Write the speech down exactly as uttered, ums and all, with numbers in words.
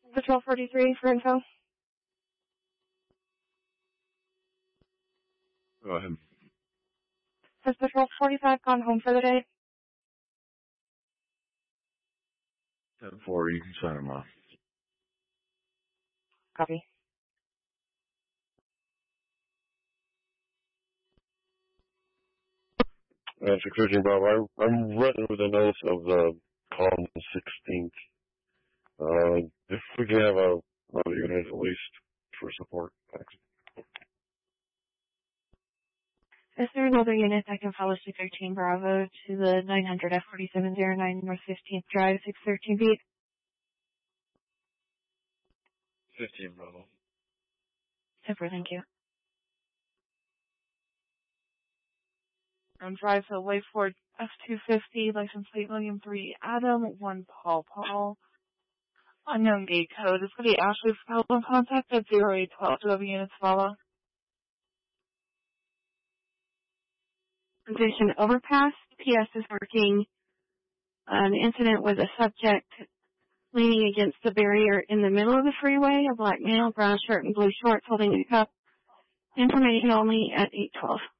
Patrol forty-three for info. Go ahead. Has Patrol forty-five gone home for the day? ten four, you can sign them off. Copy. Uh, six thirteen, Bob. I, I'm running with a notice of the call on the sixteenth. Uh, if we can have a, another unit at least for support. Thanks. Is there another unit that can follow six thirteen Bravo to the nine hundred F forty-seven oh nine North fifteenth Drive, six thirteen beat? fifteen, Bravo. Super, thank you. On drive to Wayford F two fifty, license plate William three Adam, one Paul Paul. Unknown gate code is going to be Ashley for help and contact at zero eight twelve. Do other units follow? Position overpass. P S is working. An incident with a subject leaning against the barrier in the middle of the freeway. A black male, brown shirt and blue shorts holding a cup. Information only at eight twelve.